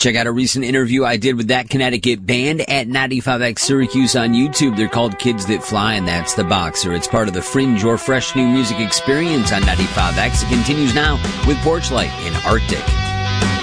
Check out a recent interview I did with that Connecticut band at 95X Syracuse on YouTube. They're called Kids That Fly, and that's The Boxer. It's part of the Fringe or Fresh New Music Experience on 95X. It continues now with Porchlight in Arctic.